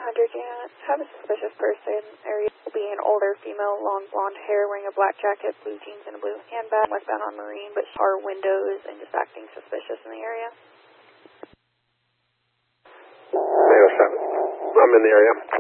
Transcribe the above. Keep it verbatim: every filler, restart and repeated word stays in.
hundred unit. Have a suspicious person. Area will be an older female, long blonde hair, wearing a black jacket, blue jeans, and a blue handbag. Westbound on Marine, but our windows and just acting suspicious in the area. Mayo seven. I'm in the area.